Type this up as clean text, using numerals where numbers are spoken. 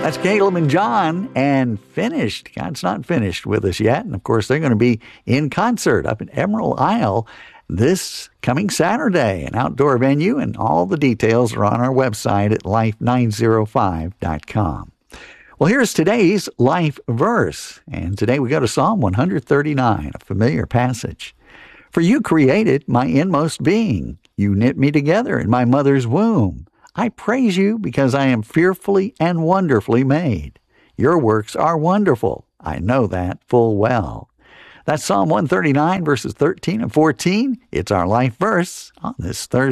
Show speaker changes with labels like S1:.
S1: That's Caleb and John, and Finished. God's not finished with us yet. And of course, they're going to be in concert up in Emerald Isle this coming Saturday, an outdoor venue, and all the details are on our website at life905.com. Well, here's today's life verse, and today we go to Psalm 139, a familiar passage. For you created my inmost being. You knit me together in my mother's womb. I praise you because I am fearfully and wonderfully made. Your works are wonderful. I know that full well. That's Psalm 139, verses 13 and 14. It's our life verse on this Thursday.